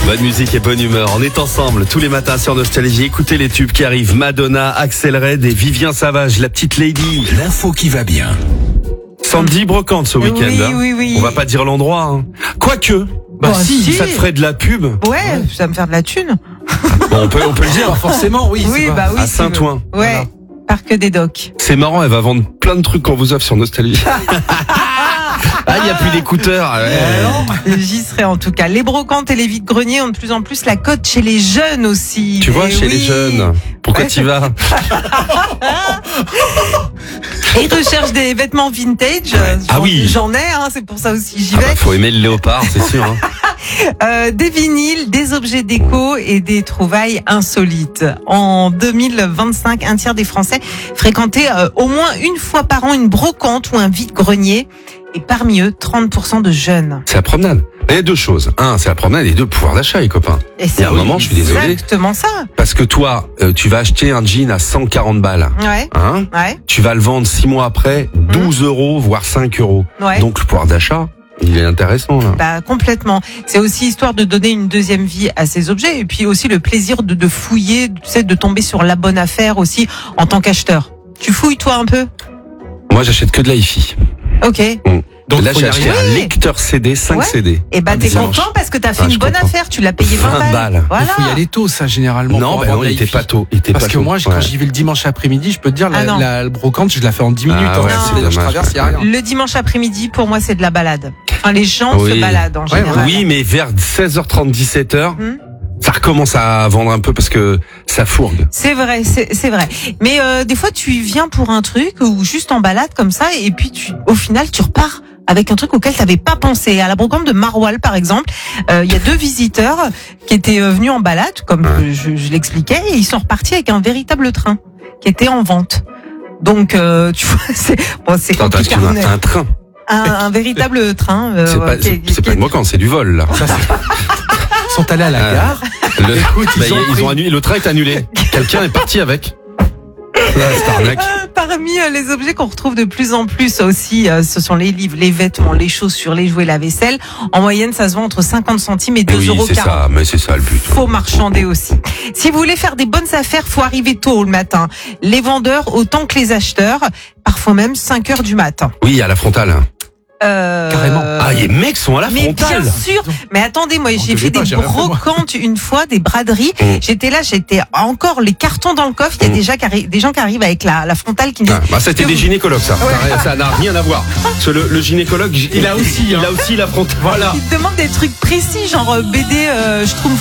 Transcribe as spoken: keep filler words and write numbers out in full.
Bonne musique et bonne humeur. On est ensemble tous les matins sur Nostalgie. Écoutez les tubes qui arrivent. Madonna, Axel Red et Vivien Savage, la petite lady. L'info qui va bien. Sandy Brocante ce week-end. Oui, hein. oui, oui. On va pas dire l'endroit. Hein. Quoique, bah Bon, si, si. ça te ferait de la pub. Ouais, ça va me faire de la thune. Bon, on peut, on peut le dire. Pas forcément, oui. Oui, c'est pas- bah oui. À si Saint-Ouen. tu veux. Ouais. Voilà. Parc des Docks. C'est marrant, elle va vendre plein de trucs qu'on vous offre sur Nostalgie. Ah, il n'y a plus d'écouteurs. Ouais. J'y serai en tout cas. Les brocantes et les vides-greniers ont de plus en plus la cote chez les jeunes aussi. Tu vois, Eh chez oui. les jeunes. Pourquoi Ouais. t'y vas? Et ils recherchent des vêtements vintage. Ah J'en- oui. J'en ai, hein, c'est pour ça aussi j'y Ah vais. bah, faut aimer le léopard, c'est sûr. Hein. Euh, des vinyles, des objets déco et des trouvailles insolites. En deux mille vingt-cinq, un tiers des Français fréquentaient euh, au moins une fois par an une brocante ou un vide-grenier. Et parmi eux, trente pour cent de jeunes. C'est la promenade. Il y a deux choses. Un, c'est la promenade et deux, le pouvoir d'achat, les copains. Et Il y c'est a un moment, je suis désolé. exactement ça. Parce que toi, euh, tu vas acheter un jean à cent quarante balles. Ouais, Hein? ouais, Tu vas le vendre six mois après, douze euros, voire cinq euros. ouais. Donc, le pouvoir d'achat, il est intéressant, là. Bah, complètement. C'est aussi histoire de donner une deuxième vie à ces objets et puis aussi le plaisir de, de fouiller, tu sais, de tomber sur la bonne affaire aussi en tant qu'acheteur. Tu fouilles toi un peu? Moi, j'achète que de la hi-fi. Ok. Donc, Là, faut y j'ai acheté arriver. un Oui. lecteur C D, cinq Ouais. C D. Et bah Ah, t'es dimanche. content parce que t'as fait Ah, je une bonne comprends. affaire, tu l'as payé vingt, vingt balles. Il Voilà. faut y aller tôt, ça, généralement. Non, pour bah avoir non, de il la était hi-fi. pas tôt. Il était Parce pas que tôt. moi, Ouais. quand j'y vais le dimanche après-midi, je peux te dire, la, Ah non. la brocante, je la fais en dix minutes. Ah hein. ouais, C'est- c'est je dommage. traverse, il y a rien. Le dimanche après-midi, pour moi, c'est de la balade. Enfin, les gens Oui. se baladent en Ouais, général. Oui, mais vers seize heures trente, dix-sept heures, Hmm. ça recommence à vendre un peu parce que ça fourgue. C'est vrai, c'est c'est vrai. Mais euh, des fois, tu viens pour un truc ou juste en balade comme ça, et puis tu, au final, tu repars avec un truc auquel tu n'avais pas pensé. À la brocante de Maroilles, par exemple, euh, il y a deux visiteurs qui étaient euh, venus en balade, comme Ouais. je, je l'expliquais, et ils sont repartis avec un véritable train qui était en vente. Donc, euh, tu vois, c'est bon, c'est Attends, compliqué. excuse-moi, un train. Un, un véritable train. euh, C'est pas, qui- c'est qui- c'est pas qui- une brocante, c'est du vol, là. Ça, c'est- Ils sont allés à la Ah. gare. Le- Écoute, ils bah, ont ils pris- ont annulé, le train est annulé. Quelqu'un est parti avec. Là, c'est arnaque. Euh, Parmi euh, les objets qu'on retrouve de plus en plus aussi, euh, ce sont les livres, les vêtements, les chaussures, les jouets, la vaisselle. En moyenne, ça se vend entre cinquante centimes et deux Oui, euros c'est ça, mais c'est ça le but. Faut marchander aussi. Si vous voulez faire des bonnes affaires, faut arriver tôt le matin. Les vendeurs autant que les acheteurs, parfois même cinq heures du matin. Oui, à la frontale. Euh, Carrément. Ah, les mecs sont à la mais frontale. bien sûr. Mais attendez, moi, j'ai te fait l'ai pas, des j'ai rien fait, moi. brocantes une fois, des braderies. Mm. J'étais là, j'étais encore les cartons dans le coffre. Il y a Mm. déjà qui arri- des gens qui arrivent avec la, la frontale qui me Ah, disent, bah, c'était que des vous- gynécologues, ça. Ça- Ça n'a rien à voir. Parce que le, le gynécologue, il a aussi, il a aussi la frontale. Voilà. ils te demandent des trucs précis, genre euh, B D, euh, je trouve